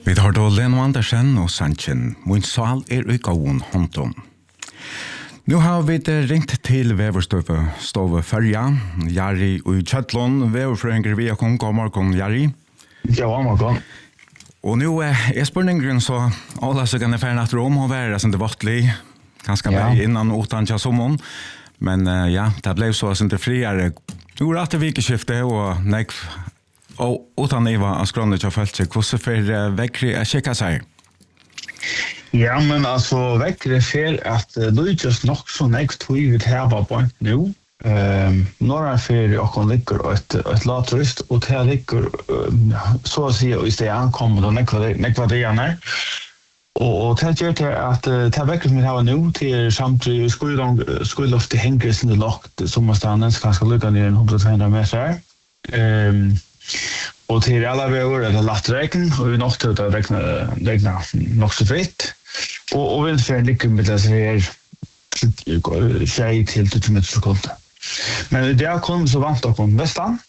Vi har då Leno Andersen och Sanchen. Min sal i gåen håndom. Nu har vi ringt till Väverstove Följa, Jari och Kjötlån, Väverfrönger via God morgon, Jari. Ja, morgon. Och nu är spurningen så alla så kan det färna att Rom har varit som det vattlig, ganska med innan utan till sommaren. Men ja, det blev så att inte friare. Nu är det vikeskifte och nekv och utan Eva Askrone har följt sig. Hvordan för väckri att checka sig? Ja, men alltså väckri för att det just nog så nekv vi vill ha på nu. Några för och kon ligger ett latrust och det ligger så att säga i det ankommer då nekva det är. Och det gör det att det väcker mig här nu till samtidigt skulle ofta hänga sin lockt som måste kanske lugga ner 100-200 meter. Och till alla vägar är det lätt räkn och vi nog till att räkna nog så fritt. Och vindfärden ligger med det här 20 till 30 meter sekunder. Men det har kommit så vant och kom västan.